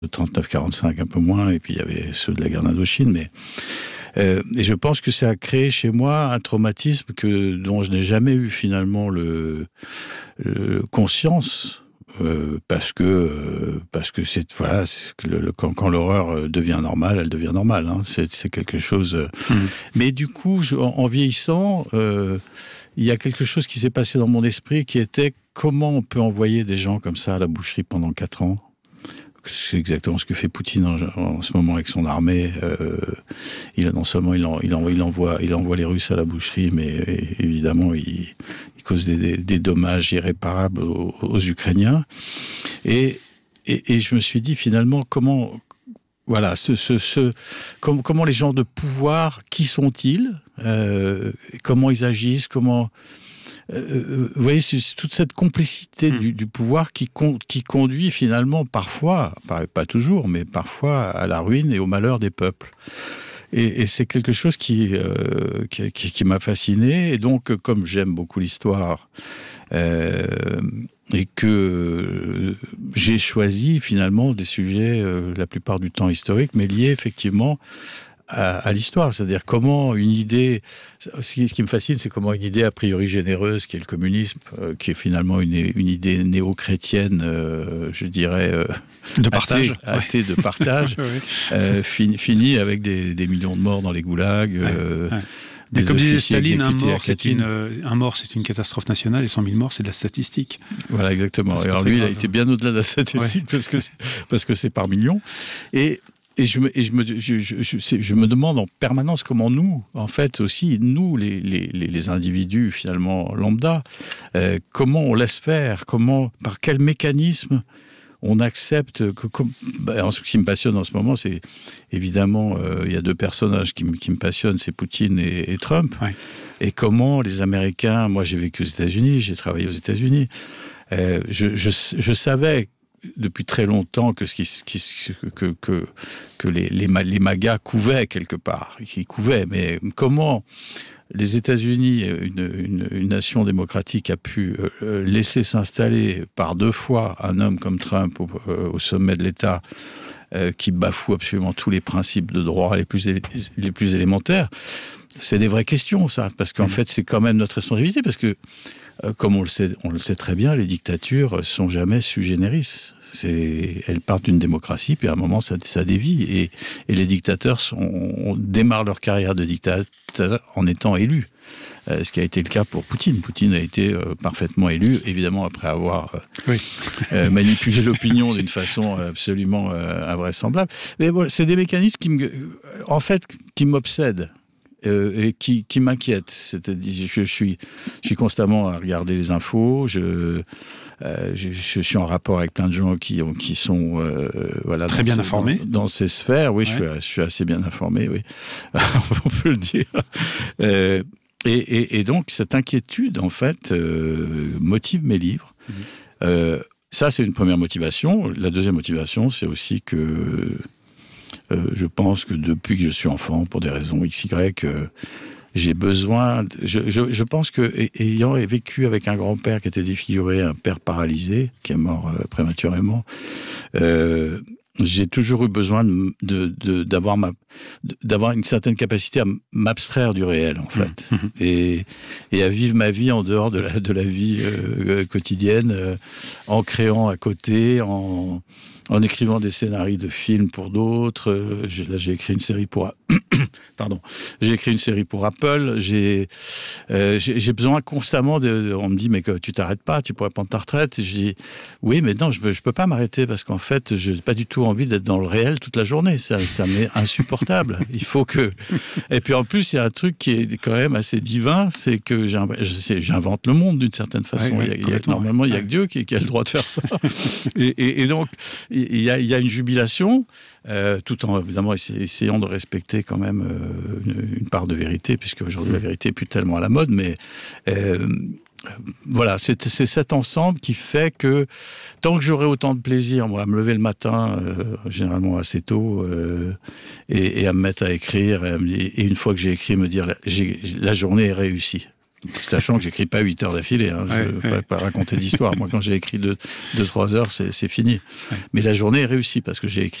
de 39-45 un peu moins, et puis il y avait ceux de la guerre d'Indochine, mais et je pense que ça a créé chez moi un traumatisme dont je n'ai jamais eu finalement le conscience. Parce que c'est voilà, quand l'horreur devient normale, elle devient normale. Hein, c'est quelque chose. Mais du coup, en vieillissant, il y a quelque chose qui s'est passé dans mon esprit qui était comment on peut envoyer des gens comme ça à la boucherie pendant 4 ans. C'est exactement ce que fait Poutine en ce moment avec son armée. Non seulement il envoie les Russes à la boucherie, mais évidemment il cause des dommages irréparables aux Ukrainiens. Et je me suis dit finalement comment les gens de pouvoir, qui sont-ils, comment ils agissent, vous voyez, c'est toute cette complicité du pouvoir qui conduit finalement parfois, pas toujours, mais parfois à la ruine et au malheur des peuples. Et c'est quelque chose qui m'a fasciné. Et donc, comme j'aime beaucoup l'histoire, et que j'ai choisi finalement des sujets, la plupart du temps historiques, mais liés effectivement à l'histoire, c'est-à-dire comment une idée, ce qui me fascine, c'est comment une idée a priori généreuse, qui est le communisme, qui est finalement une idée néo-chrétienne, je dirais, de partage, athée de partage, finit avec des millions de morts dans les goulags. Mais comme disait Staline, un mort, c'est une catastrophe nationale, et 100 000 morts, c'est de la statistique. Voilà, exactement. Et alors lui, il a été bien au-delà de la statistique, parce que c'est par millions. Et je me demande en permanence comment nous, en fait aussi, nous, les individus finalement lambda, comment on laisse faire, par quel mécanisme on accepte ce qui me passionne en ce moment, c'est évidemment, il y a 2 personnages qui me passionnent, c'est Poutine et Trump. Ouais. Et comment les Américains, moi j'ai vécu aux États-Unis, j'ai travaillé aux États-Unis, je savais depuis très longtemps que les MAGA couvaient quelque part, mais comment les États-Unis, une nation démocratique, a pu laisser s'installer par 2 fois un homme comme Trump au sommet de l'État, qui bafoue absolument tous les principes de droit les plus élémentaires. C'est des vraies questions, ça, parce qu'en fait, c'est quand même notre responsabilité, parce que, comme on le sait très bien, les dictatures sont jamais sui generis. Elles partent d'une démocratie, puis à un moment, ça dévie. Et les dictateurs démarrent leur carrière de dictateur en étant élus. Ce qui a été le cas pour Poutine. Poutine a été parfaitement élu, évidemment après avoir manipulé l'opinion d'une façon absolument invraisemblable. Mais voilà, c'est des mécanismes qui m'obsèdent. Et qui m'inquiète. C'est-à-dire, je suis constamment à regarder les infos. Je suis en rapport avec plein de gens qui sont très bien informés dans ces sphères. Oui, je suis assez bien informé. Oui, on peut le dire. Et donc cette inquiétude, en fait, motive mes livres. Ça, c'est une première motivation. La deuxième motivation, c'est aussi que je pense que depuis que je suis enfant, pour des raisons XY, j'ai besoin... Je pense que, ayant vécu avec un grand-père qui était défiguré, un père paralysé, qui est mort prématurément, j'ai toujours eu besoin d'avoir une certaine capacité à m'abstraire du réel, en fait, et à vivre ma vie en dehors de la vie quotidienne, en créant à côté, en écrivant des scénarios de films pour d'autres. Là, j'ai écrit une série pour... J'ai écrit une série pour Apple. J'ai besoin constamment on me dit, mais que tu t'arrêtes pas, tu pourrais prendre ta retraite. Et je dis, oui, mais non, je peux pas m'arrêter, parce qu'en fait, je n'ai pas du tout envie d'être dans le réel toute la journée. Ça m'est insupportable. Il faut que... Et puis en plus, il y a un truc qui est quand même assez divin, c'est que j'invente le monde d'une certaine façon. Normalement, il y a que Dieu qui a le droit de faire ça. Et donc, il y a une jubilation, tout en évidemment essayant de respecter quand même une part de vérité, puisque aujourd'hui la vérité n'est plus tellement à la mode, mais voilà, c'est cet ensemble qui fait que tant que j'aurai autant de plaisir, moi, à me lever le matin, généralement assez tôt, et à me mettre à écrire, et une fois que j'ai écrit, me dire la journée est réussie. Sachant que j'écris pas 8 heures d'affilée, je ne vais pas raconter d'histoire. Moi, quand j'ai écrit 2-3 heures, c'est fini. Ouais. Mais la journée est réussie parce que j'ai écrit